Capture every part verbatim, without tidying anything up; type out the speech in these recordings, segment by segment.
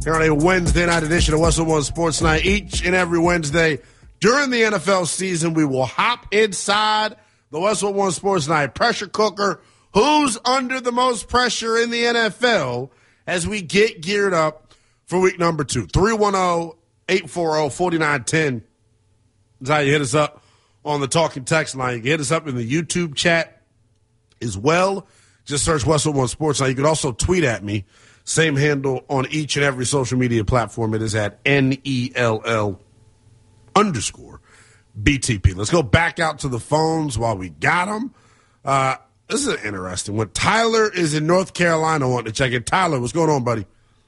here on a Wednesday night edition of Westwood One Sports Night. Each and every Wednesday during the N F L season, we will hop inside the Westwood One Sports Night pressure cooker. Who's under the most pressure in the N F L as we get geared up for week number two? three one zero, eight four zero, four nine one zero is how you hit us up on the talking text line. You can hit us up in the YouTube chat as well. Just search Westwood One Sports Night. You can also tweet at me. Same handle on each and every social media platform. It is at N E L L underscore B T P. Let's go back out to the phones while we got them. Uh, this is interesting. When Tyler is in North Carolina, I want to check in. Tyler, what's going on, buddy?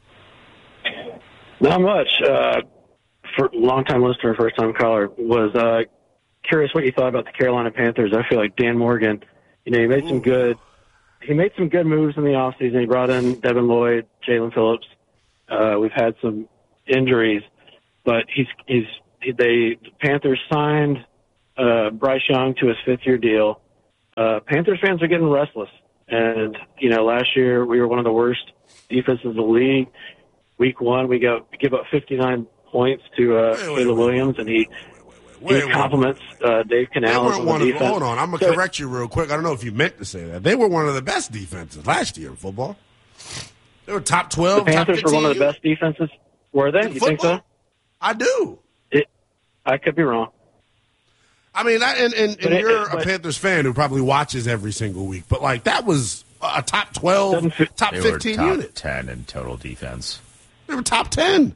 Not much. Uh, for long-time listener, first-time caller, was uh, curious what you thought about the Carolina Panthers. I feel like Dan Morgan, you know, he made some good he made some good moves in the offseason. He brought in Devin Lloyd, Jalen Phillips. Uh, we've had some injuries, but he's he's they the Panthers signed uh, Bryce Young to his fifth-year deal. Uh, Panthers fans are getting restless, and you know, last year we were one of the worst defenses in the league. Week one, we go we give up fifty-nine points to uh, Caleb Williams, and he. Wait, he compliments uh, Dave Canales on the one defense. Of, hold on, I'm going to correct you real quick. I don't know if you meant to say that. They were one of the best defenses last year in football. They were top twelve, the Panthers top fifteen. Were one of the best defenses. Were they? In you football? think so? I do. It, I could be wrong. I mean, I, and, and, and it, you're it, a but, Panthers fan who probably watches every single week, but, like, that was a top twelve, top they fifteen were top unit. ten in total defense. They were top ten.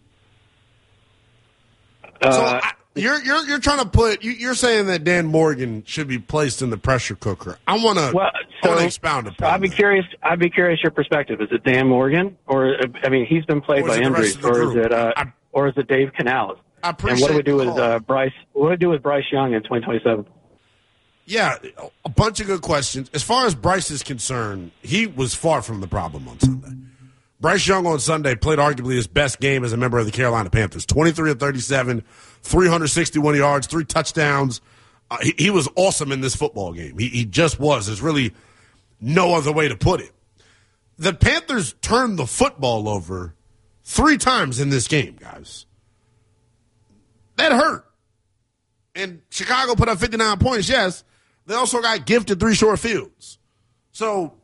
Uh, so I, you're you're you're trying to put you, you're saying that Dan Morgan should be placed in the pressure cooker. I want to well, so, expound upon. So I'd be that. curious. I'd be curious your perspective. Is it Dan Morgan, or I mean, he's been played Or is by it the rest injuries, of the or is group? it uh, I- or is it Dave Canales? I appreciate and what do we do the with call. uh, Bryce? What do we do with Bryce Young in twenty twenty-seven? Yeah, a bunch of good questions. As far as Bryce is concerned, he was far from the problem on Sunday. Bryce Young on Sunday played arguably his best game as a member of the Carolina Panthers. twenty-three of thirty-seven, three hundred sixty-one yards, three touchdowns. Uh, he, he was awesome in this football game. He, he just was. There's really no other way to put it. The Panthers turned the football over three times in this game, guys. That hurt. And Chicago put up fifty-nine points, yes. They also got gifted three short fields. So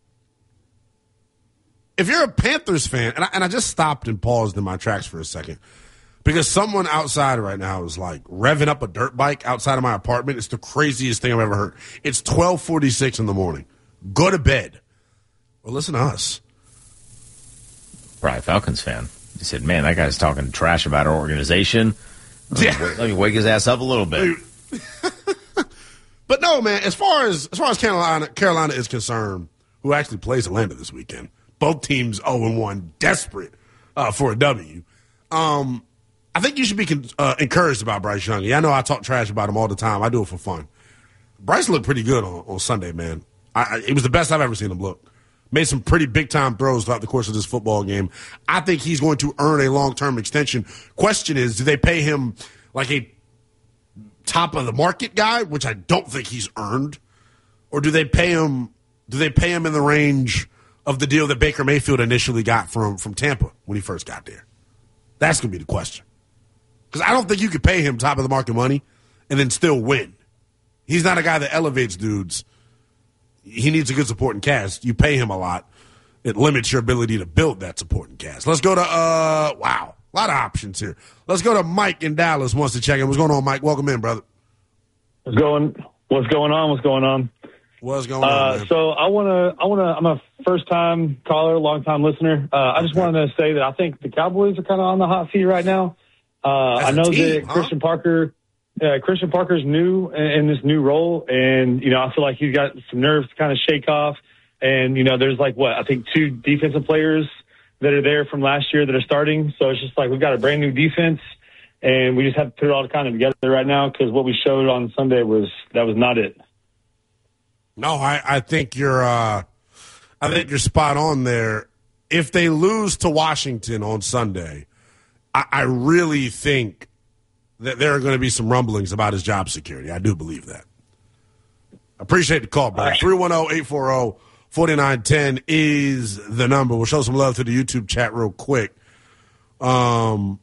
if you're a Panthers fan, and I, and I just stopped and paused in my tracks for a second, because someone outside right now is like revving up a dirt bike outside of my apartment. It's the craziest thing I've ever heard. It's twelve forty-six in the morning. Go to bed. Well, listen to us. Probably a Falcons fan. He said, man, that guy's talking trash about our organization. Let me, Yeah. wake, let me wake his ass up a little bit. But no, man, as far as as far as Carolina, Carolina is concerned, who actually plays Atlanta this weekend, both teams oh and one, desperate uh, for a W. Um, I think you should be con- uh, encouraged about Bryce Young. Yeah, I know I talk trash about him all the time. I do it for fun. Bryce looked pretty good on, on Sunday, man. I, I, it was the best I've ever seen him look. Made some pretty big-time throws throughout the course of this football game. I think he's going to earn a long-term extension. Question is, do they pay him like a top-of-the-market guy, which I don't think he's earned, or do they pay him do they pay him in the range of the deal that Baker Mayfield initially got from, from Tampa when he first got there? That's going to be the question. Because I don't think you could pay him top-of-the-market money and then still win. He's not a guy that elevates dudes. He needs a good supporting cast. You pay him a lot, it limits your ability to build that supporting cast. Let's go to, uh, wow, a lot of options here. Let's go to Mike in Dallas wants to check in. What's going on, Mike? Welcome in, brother. What's going What's going on? What's going on? What's going uh, on, man? So I want to, I want to, I'm a first time caller, long time listener. Uh, I just wanted to say that I think the Cowboys are kind of on the hot seat right now. Uh, I know team, that huh? Christian Parker, uh, Christian Parker's new in, in this new role. And, you know, I feel like he's got some nerves to kind of shake off. And, you know, there's like what, I think two defensive players that are there from last year that are starting. So it's just like, we've got a brand new defense and we just have to put it all kind of together right now. Cause what we showed on Sunday was, that was not it. No, I, I think you're uh, I think you're spot on there. If they lose to Washington on Sunday, I, I really think that there are going to be some rumblings about his job security. I do believe that. Appreciate the call, brother. three one zero, eight four zero, four nine one zero is the number. We'll show some love to the YouTube chat real quick. Um,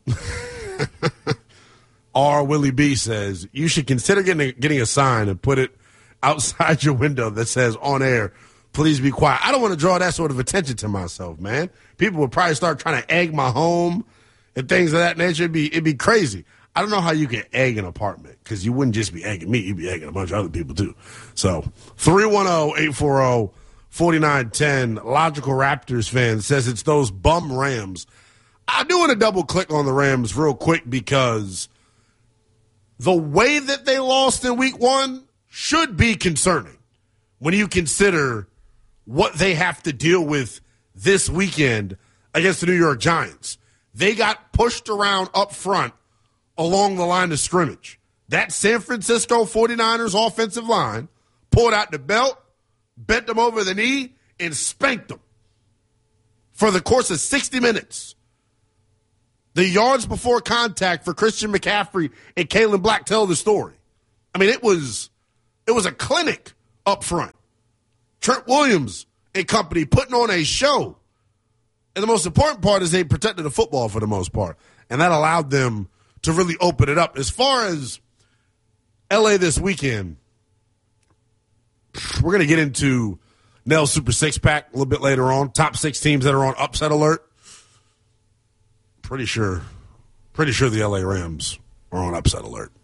R. Willie B says, you should consider getting a, getting a sign and put it outside your window that says on air, please be quiet. I don't want to draw that sort of attention to myself, man. People would probably start trying to egg my home and things of that nature. It'd be, it'd be crazy. I don't know how you can egg an apartment because you wouldn't just be egging me. You'd be egging a bunch of other people, too. So, three one zero, eight four zero, four nine one zero. Logical Raptors fan says it's those bum Rams. I do want to double click on the Rams real quick because the way that they lost in week one should be concerning when you consider what they have to deal with this weekend against the New York Giants. They got pushed around up front along the line of scrimmage. That San Francisco forty-niners offensive line pulled out the belt, bent them over the knee, and spanked them for the course of sixty minutes. The yards before contact for Christian McCaffrey and Kalen Black tell the story. I mean, it was it was a clinic up front. Trent Williams and company putting on a show. And the most important part is they protected the football for the most part. And that allowed them to really open it up. As far as L A this weekend, we're going to get into Nell's Super Six Pack a little bit later on. Top six teams that are on upset alert. Pretty sure, pretty sure the L A Rams are on upset alert.